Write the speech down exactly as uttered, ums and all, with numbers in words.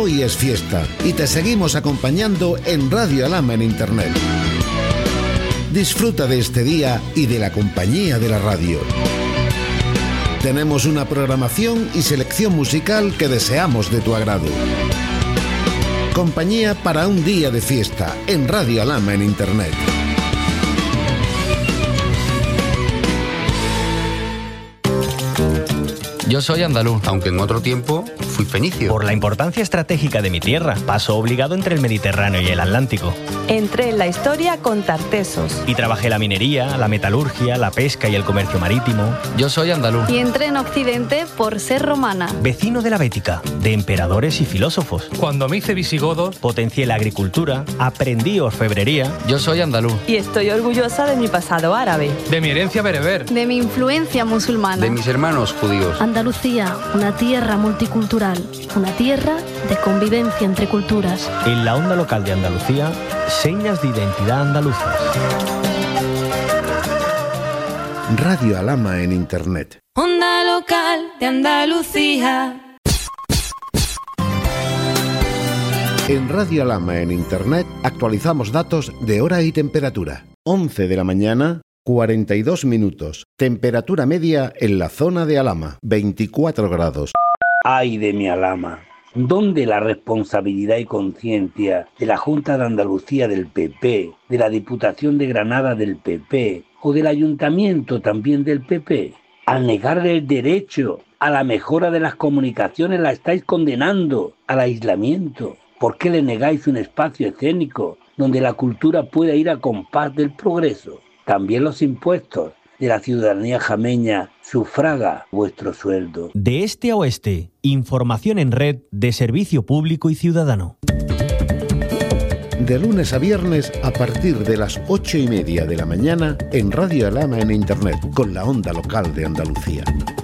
Hoy es fiesta y te seguimos acompañando en Radio Alhama en Internet. Disfruta de este día y de la compañía de la radio. Tenemos una programación y selección musical que deseamos de tu agrado. Compañía para un día de fiesta en Radio Alhama en Internet. Yo soy andaluz, aunque en otro tiempo fui fenicio. Por la importancia estratégica de mi tierra, paso obligado entre el Mediterráneo y el Atlántico. Entré en la historia con Tartesos. Y trabajé la minería, la metalurgia, la pesca y el comercio marítimo. Yo soy andaluz. Y entré en Occidente por ser romana. Vecino de la Bética, de emperadores y filósofos. Cuando me hice visigodo, potencié la agricultura, aprendí orfebrería. Yo soy andaluz. Y estoy orgullosa de mi pasado árabe. De mi herencia bereber. De mi influencia musulmana. De mis hermanos judíos. Andalucía, una tierra multicultural, una tierra de convivencia entre culturas. En la onda local de Andalucía, señas de identidad andaluzas. Radio Alhama en Internet. Onda local de Andalucía. En Radio Alhama en Internet actualizamos datos de hora y temperatura. once de la mañana, cuarenta y dos minutos. Temperatura media en la zona de Alhama, veinticuatro grados. Ay de mi Alhama, ¿dónde la responsabilidad y conciencia de la Junta de Andalucía del P P, de la Diputación de Granada del P P o del Ayuntamiento también del P P? Al negarle el derecho a la mejora de las comunicaciones la estáis condenando al aislamiento. ¿Por qué le negáis un espacio escénico donde la cultura pueda ir a compás del progreso? También los impuestos de la ciudadanía jameña sufraga vuestro sueldo. De este a oeste, información en red de servicio público y ciudadano. De lunes a viernes a partir de las ocho y media de la mañana en Radio Alhama en Internet con la onda local de Andalucía.